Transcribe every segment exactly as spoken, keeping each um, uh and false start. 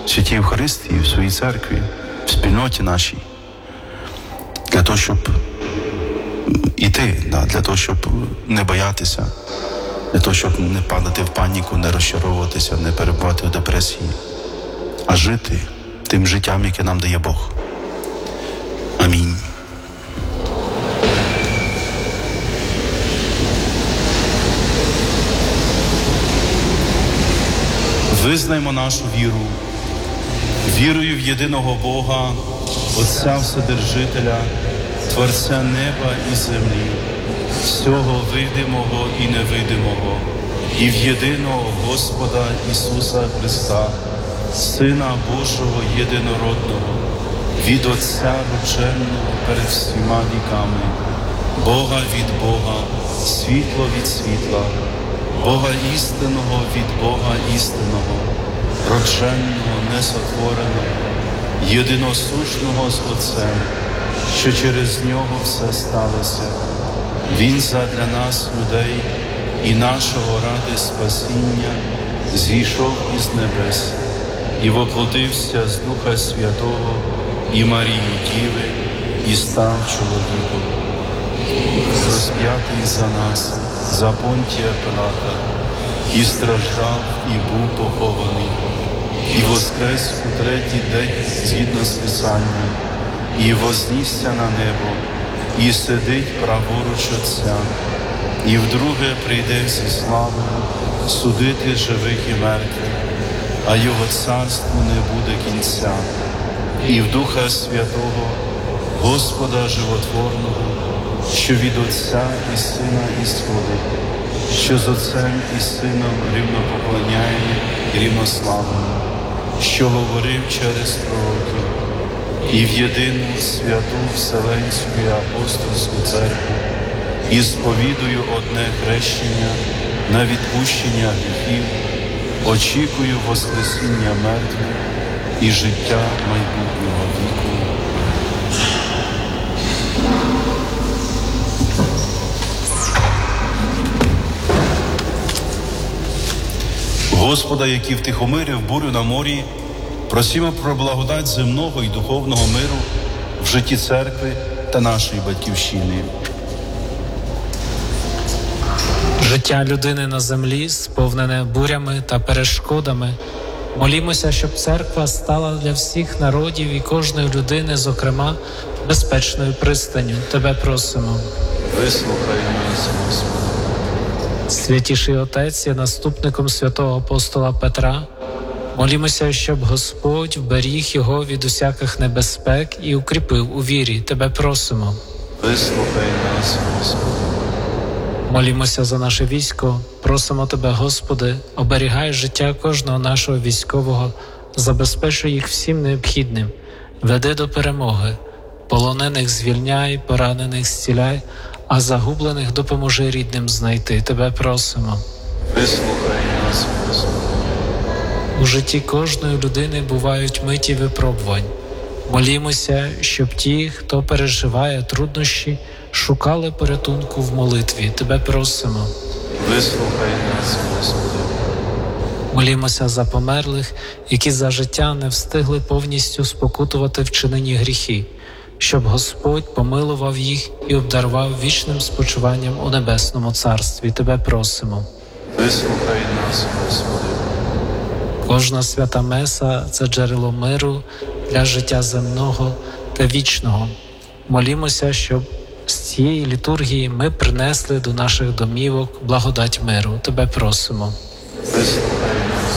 в святій Євхаристії, в своїй церкві, в спільноті нашій, для того, щоб іти, да, для того, щоб не боятися, для того, щоб не падати в паніку, не розчаровуватися, не перебувати в депресії, а жити тим життям, яке нам дає Бог. Амінь. Визнаймо нашу віру, вірою в єдиного Бога, Отця Вседержителя, Творця неба і землі, всього видимого і невидимого, і в єдиного Господа Ісуса Христа, Сина Божого єдинородного, від Отця родженого перед всіма віками, Бога від Бога, світло від світла, Бога істинного від Бога істинного, родженого, несотвореного, єдиносушного з Отцем, що через Нього все сталося. Він задля нас, людей, і нашого ради спасіння, зійшов із небес і воплотився з Духа Святого і Марії Діви, і став чоловіком. Розп'ятий за нас, за Понтія Пилата, і страждав, і був похований, і воскрес у третій день згідно з Писанням, і вознісся на небо, і сидить праворуч Отця, і вдруге прийде зі славою судити живих і мертвих, а його царству не буде кінця. І в Духа Святого, Господа Животворного, що від Отця і Сина ісходить, що з Отцем і Сином рівно поклоняє і рівнославимо, що говорив через пророків, і в єдину святу Вселенську і апостольську церкву, і сповідую одне хрещення на відпущення гріхів, очікую воскресіння мертвих і життя майбутнього віку. Господа, який втихомирив бурю на морі, просимо про благодать земного і духовного миру в житті церкви та нашої батьківщини. Життя людини на землі сповнене бурями та перешкодами. Молімося, щоб церква стала для всіх народів і кожної людини, зокрема, безпечною пристанню. Тебе просимо. Вислухай нас, Господи. Святіший Отець є наступником святого апостола Петра. Молімося, щоб Господь вберіг його від усяких небезпек і укріпив у вірі. Тебе просимо. Вислухай нас, Господи. Молімося за наше військо. Просимо Тебе, Господи, оберігай життя кожного нашого військового, забезпечуй їх всім необхідним, веди до перемоги, полонених звільняй, поранених зціляй, а загублених допоможи рідним знайти. Тебе просимо. Вислухай нас, Господи. У житті кожної людини бувають миті випробувань. Молімося, щоб ті, хто переживає труднощі, шукали порятунку в молитві. Тебе просимо. Вислухай нас, Господи. Молімося за померлих, які за життя не встигли повністю спокутувати вчинені гріхи, щоб Господь помилував їх і обдарував вічним спочиванням у Небесному Царстві. Тебе просимо. Вислухай нас, Господи. Кожна свята меса – це джерело миру для життя земного та вічного. Молімося, щоб з цієї літургії ми принесли до наших домівок благодать миру. Тебе просимо. Вислухай нас,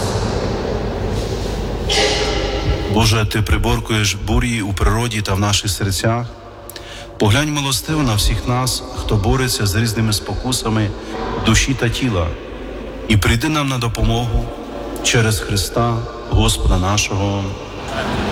Боже, Ти приборкуєш бурі у природі та в наших серцях. Поглянь милостиво на всіх нас, хто бореться з різними спокусами душі та тіла, і прийди нам на допомогу через Христа, Господа нашого. Амінь.